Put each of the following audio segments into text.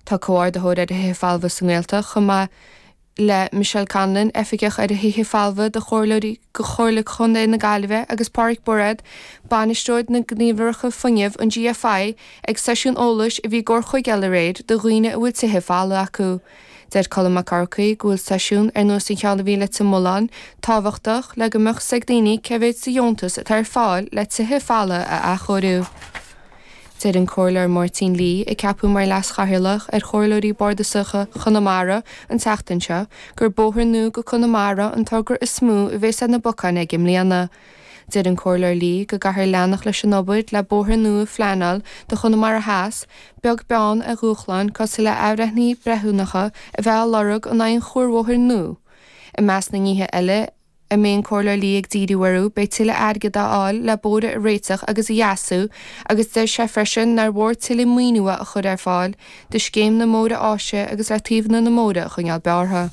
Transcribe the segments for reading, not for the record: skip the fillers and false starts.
Tá comhar de thóir a hifalva san Gaelta chuma le Michelle Canlin effigeach ar a hifalva de chorlóí go chorla chunda na Gaillimhe agus Páric Borad banisteoid na gníomharcha funineh an GFI ag seisiún ólais I bhí gorcha geile réid do roioine a bhfuil sa hifalva acu. Deir Colin McCarthy gúil seisiún ar nó sin cheanna bhí le sa Mulán táhachtach le go much sag daoine cehéad sa Jóntas a tar fáil le sa hifalva a chorú. Deir an chorlar Martin Lee I ceapú mar leas chathirlach ar chorlóirí Bordasacha Connemara an teachtainse gur bóthar nó go Connemara an tugur is smú I bhés na bocán ag imlíana. Deir an chorlar Lee go gahar leannach leis an obaid le bóthar nó fleanal de Connemara Haas beag beán a Rúchlan cos le áireithní brethúnacha a bheith lorug an aon chormhóthar nó. I meas na níthe eile I main chorlar Lee ag díriúharú bei tuile airgad áil le bóda a réiteach agus a jaasú agus deir sé freisin nar bhór tuile muoinua a chud ar fáil de scéim na móda áise agus le tíomhna na móda a chuneal beartha.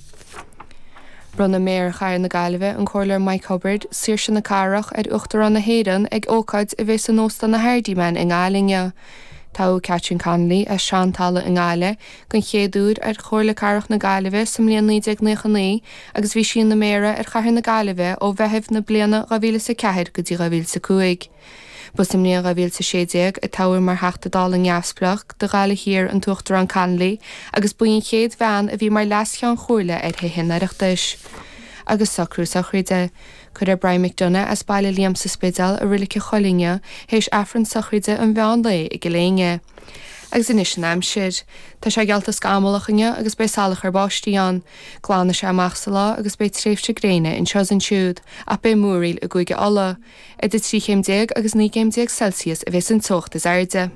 Brunna méar chair na Gaillimhe an chorlar Mike Hubbard siir sin na carach ar uachtar an na héan ag ócaid I bhés an nósta na hairdímen in Gálinge. Tá Catherine Connolly a seantala in Gáile gon chéadúr ar chorla carach na Gaillimhe sa mbliain 1999 agus bhí sin na méara ar chathair na Gaillimhe ó bheitheh na bliana 2004 go dtí 2005. Bus im mbliain 2016 a táir mar heachtadáil an neamhsplach de Gaile hir an tuachtar an Connolly agus buin chéad bhean a bhí mar leasceán chorla ar hinaireachtais. Agus sacrús a chríide, chud Brian McDonough as baile Liam sa spidal a riliche cholinge héis affran sacríide an bhean le I goléinge. Agus inis an amsir, tá sé gealtas gamalachange agus bei salach ar báistíán, glána sé amach sa lá agus bei tréifte gréine in seos an siúd, a bei múriil a gúige alla, de 3 agus 9 Celsius a bheits an tocht is airde.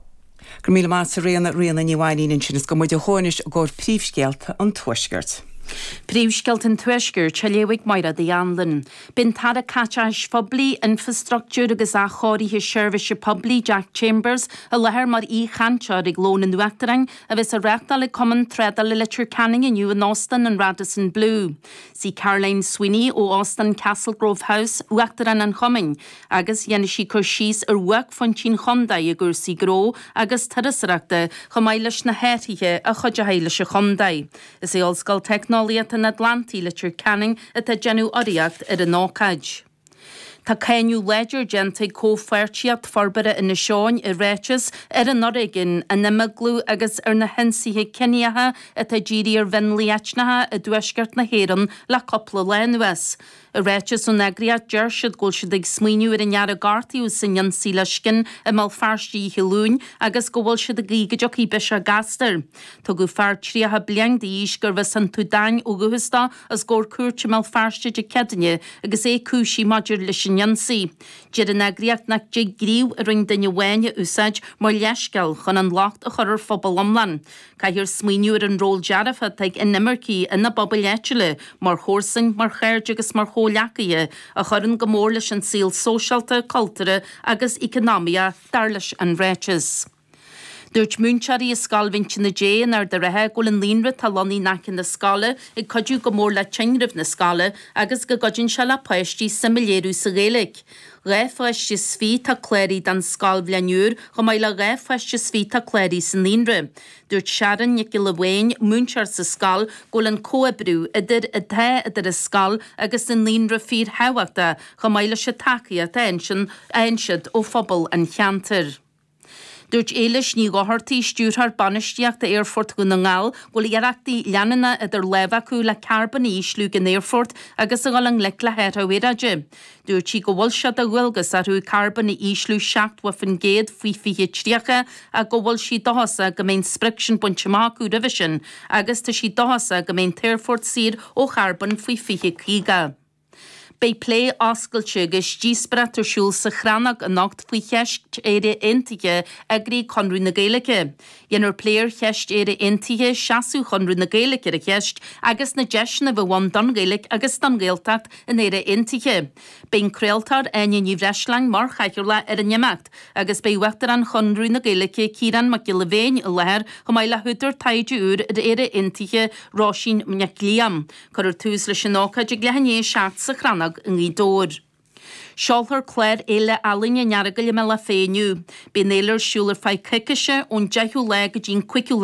Gur míle más réanna níhhaín in sin is go muid a hónis a ggóir príomhscéalt an tuaisgurt. Príomhscéalt an tuaisgur teléigh maira de Anlan. Bin tada cateis fobli infrastructure agus a choríthe service publi Jack Chambers a lehar mar chanseir ag lón an nuachtarang a bheits a reachtal le common tredal le litir canning iniu in Austin and Radisson Blue. Si Caroline Sweeney ó Austin Castle Grove House uachtaran an choming agus dhéana si chur síos ar uach fan sin chomdaí a gur si gró agus tarasarachta chomailes na héirithe a chuide héile se chomdaí. Is é olscoil technoliaat an Atlanti litir canning at a genu oriacht ar an ácaid. Tá céinniú léidir gente cófertiat forbere in na seáin I réitis ar an origin a nimiglú agus ar na hensithe ceniathe at a ddíri ar venliaitnathe a dúisgart na héran le coppla lenuas. A réitis an agriad deirsiad ggóil siad ag smíniú ar an neara gartaíú san jansí leiscin a mal farstí hilún agus go bhfuil siad a gígadeach I bis a gastar. Tá go fear tríathe bliang de ís gur bheith san tú dain ó guhusta as gór cuairte mal farste de cedanne agus é cúsí maidir leis an jansí. Diad an agriad nach dé gríú a ring danne bhaine úsáid mar leisceil chun an lacht a churir phobal amlan. Caithir smíniú ar an ról dearafa teag in nimmercí ina bobbaleitile mar chórsing mar chairde agus mar lecaie a churann go mór leis an síl sóisialta, cultúra agus economia dar leis an réitis. Dúirt múnsearí a scalhainte na déan ar de rathe go an líonra talóní nach in na scala ag codú go mór le teinrimh na scala agus go godin se le páistí sa milliérú sa Gaeilge. Réfhaiste sví tá cléirí dan scal bblianúr go mai le réfhaiste sví tá cléirí san líonra. Dúirt Sharon Nicky Lewin múnsear sa scal go an coabrú idir a the idir a scal agus an líonra fír hehaachta go mai le se takeíat einsiad ó phobal an cheantar. Dúirt éiles ní gáhartaí stúrthar banisteach de Airfort go na ngáil bhfuil iarachtaí leanana idir levacu le carbaní slú gan Airfort agus a gáil an lec le héir a bhéideide. Dúirt sí go bhfuil siad a bhfuilgus a rú carbaní íslú seacht wa fan géad faoi fiche tríacha a go bhfuil sí dohasa go mén spriction pointseachú division agus tá sí dohasa go mén Airfort sir ó carban faoi fiche cíga. Bei plé oscailte agus díosbret arsúil sa chranach a nacht faoi cheist éire intige agrí chunrú na Gaeilge. Dhéanar pléir cheist éire intige seaú chunrú na Gaeilge a cheist agus na deisna bhhain don Gaeilge agus don Gaeltacht in éire intige. Bein creaaltar aine ní bhreislang mar chaithear le ar an neamacht agus bei weachtar an chunrú na Gaeilge Ciaran mac le bhéin a lethir go mai le thuidir taide úr a éire intige ráisín mneaclíam. Chuir tús leis an ácaid ag lehanné seacht sa chranach yn gydor. Siolthar Claire eile alin yn iaragol ym la féiniu. Be'n eilir siúlar fai cicise o'n deithú le gydín cuiciú